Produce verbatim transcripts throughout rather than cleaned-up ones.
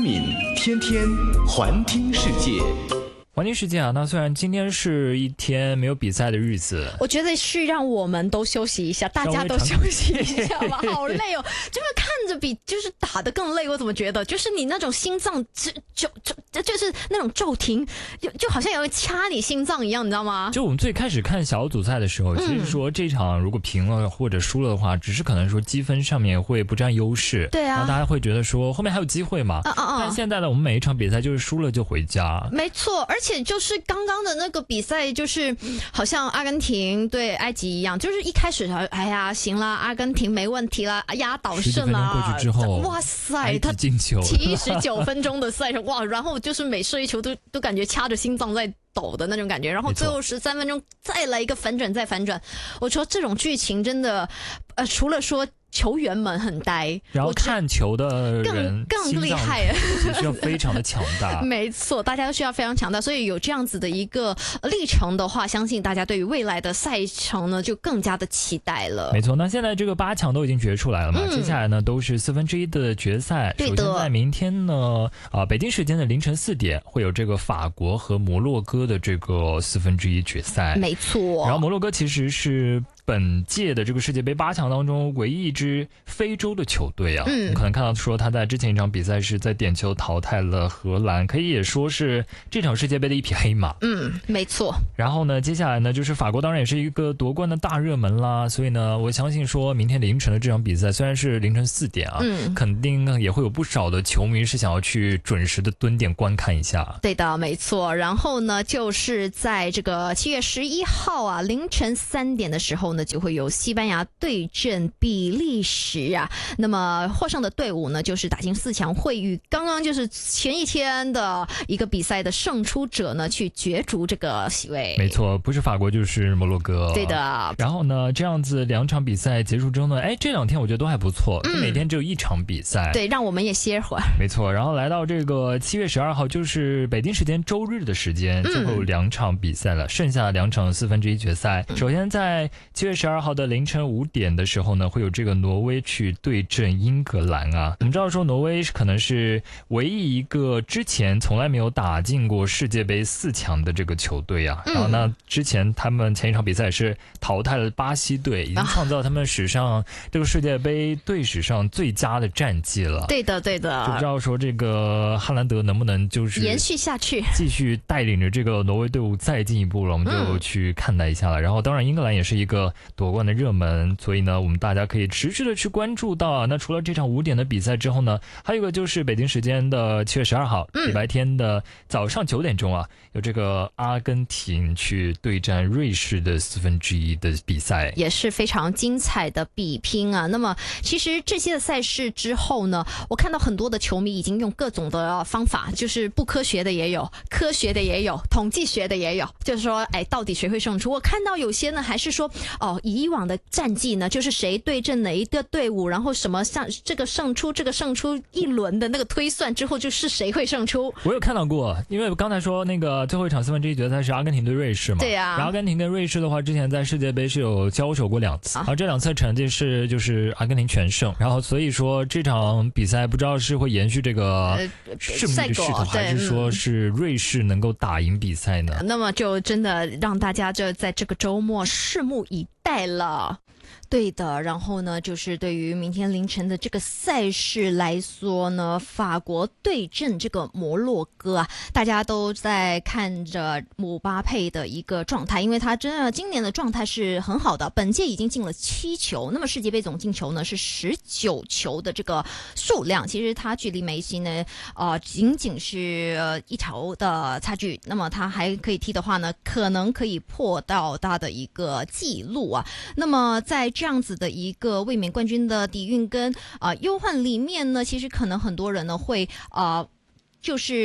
敏天天环听世界。 环境世界啊，那虽然今天是一天没有比赛的日子， 我觉得是让我们都休息一下，大家都休息一下吧，好累哦，就是看着比就是打得更累。我怎么觉得，就是你那种心脏就就就就是那种骤停，就就好像有人掐你心脏一样，你知道吗？ 就我们最开始看小组赛的时候，其实说这场如果平了或者输了的话，只是可能说积分上面会不占优势， 对啊， 然后大家会觉得说后面还有机会嘛。 啊啊啊！ 但现在呢，我们每一场比赛就是输了就回家， 没错，而且。而且就是刚刚的那个比赛，就是好像阿根廷对埃及一样，就是一开始哎呀行啦，阿根廷没问题啦，压倒胜啦。 过去之后， 哇塞，他进球， 七十九分钟的赛程哇，然后就是每射一球都都感觉掐着心脏在抖的那种感觉，然后最后十三分钟再来一个反转再反转，我说这种剧情真的，呃，除了说。球员们很呆， 然后看球的人更更厉害， 也需要非常的强大。 没错，大家都需要非常强大，所以有这样子的一个历程的话，相信大家对于未来的赛程呢就更加的期待了。 没错，那现在这个八强都已经决出来了嘛，嗯、接下来呢都是四分之一的决赛。首先在明天呢，啊、呃，北京时间的凌晨四点会有这个法国和摩洛哥的这个四分之一决赛。 没错， 然后摩洛哥其实是。本届的这个世界杯八强当中，唯一一支非洲的球队啊，嗯，可能看到说他在之前一场比赛是在点球淘汰了荷兰，可以也说是这场世界杯的一匹黑马。 嗯，没错。 然后呢，接下来呢，就是法国当然也是一个夺冠的大热门啦，所以呢，我相信说明天凌晨的这场比赛虽然是凌晨四点啊，嗯，肯定也会有不少的球迷是想要去准时的蹲点观看一下。 对的，没错。然后呢，就是在这个七月十一号啊，凌晨三点的时候呢。就会有西班牙对阵比利时啊，那么获胜的队伍呢，就是打进四强，会与刚刚就是前一天的一个比赛的胜出者呢，去角逐这个席位。 没错，不是法国就是摩洛哥。 对的。 然后呢，这样子两场比赛结束之后呢，哎，这两天我觉得都还不错，嗯、每天只有一场比赛。 对，让我们也歇会儿。 没错，然后来到这个七月十二号，就是北京时间周日的时间，就会有两场比赛了，嗯、剩下两场四分之一决赛。嗯、首先在七月十二号的凌晨五点的时候呢，会有这个挪威去对阵英格兰啊。我们知道说挪威可能是唯一一个之前从来没有打进过世界杯四强的这个球队啊。嗯、然后呢，之前他们前一场比赛是淘汰了巴西队，已经创造他们史上这个世界杯队史上最佳的战绩了。 对的，对的。 就不知道说这个汉兰德能不能就是延续下去， 继续带领着这个挪威队伍再进一步了，我们就去看待一下了。嗯、然后当然英格兰也是一个夺冠的热门，所以呢我们大家可以持续的去关注到啊。那除了这场五点的比赛之后呢，还有一个就是北京时间的七月十二号礼拜天的早上九点钟啊，有这个阿根廷去对战瑞士的四分之一的比赛， 也是非常精彩的比拼啊。那么其实这些的赛事之后呢，我看到很多的球迷已经用各种的方法，就是不科学的也有，科学的也有，统计学的也有，就是说哎到底谁会胜出。我看到有些呢还是说哦以往的战绩呢，就是谁对阵哪一个队伍，然后什么像这个胜出这个胜出一轮的那个推算之后，就是谁会胜出。 我有看到过，因为刚才说那个最后一场四分之一决赛是阿根廷对瑞士嘛， 对呀、啊。 然后阿根廷跟瑞士的话，之前在世界杯是有交手过两次，然后这两次成绩是就是阿根廷全胜，然后所以说这场比赛不知道是会延续这个胜利的势头，还是说是瑞士能够打赢比赛呢？ 那么就真的让大家就在这个周末拭目以待了。对的，然后呢，就是对于明天凌晨的这个赛事来说呢，法国对阵这个摩洛哥啊，大家都在看着姆巴佩的一个状态，因为他真的今年的状态是很好的，本届已经进了七球，那么世界杯总进球呢是十九球的这个数量，其实他距离梅西呢，呃，仅仅是、呃、一球的差距，那么他还可以踢的话呢，可能可以破到他的一个记录啊，那么在这样子的一个卫冕冠军的底蕴跟啊、呃、忧患里面呢，其实可能很多人呢会啊、呃、就是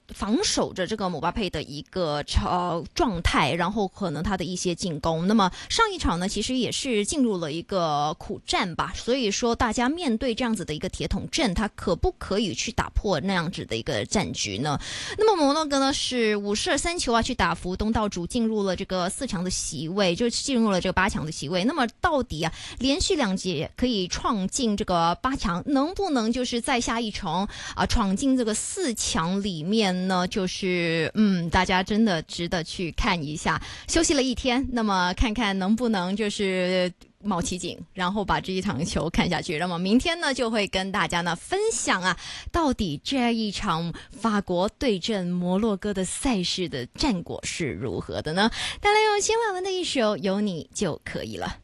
防守着这个姆巴佩的一个呃状态，然后可能他的一些进攻。那么上一场呢，其实也是进入了一个苦战吧，所以说大家面对这样子的一个铁桶阵，他可不可以去打破那样子的一个战局呢？那么摩洛哥呢是五射三球啊，去打服东道主，进入了这个四强的席位，就进入了这个八强的席位。那么到底啊，连续两届可以闯进这个八强，能不能就是再下一城啊，闯进这个四强里面？呢，就是嗯，大家真的值得去看一下。休息了一天，那么看看能不能就是冒奇景，然后把这一场球看下去。那么明天呢，就会跟大家呢分享啊，到底这一场法国对阵摩洛哥的赛事的战果是如何的呢？带来有千万文的一首《有你就可以了》。